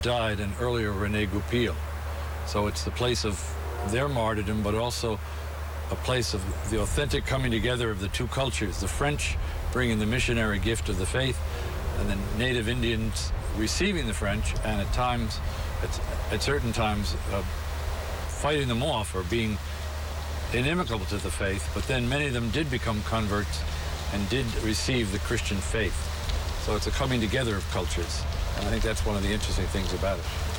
died, and earlier René Goupil. So it's the place of their martyrdom, but also a place of the authentic coming together of the two cultures, the French bringing the missionary gift of the faith, and the native Indians receiving the French, and at times, at certain times, fighting them off or being inimical to the faith. But then many of them did become converts and did receive the Christian faith. So it's a coming together of cultures, and I think that's one of the interesting things about it.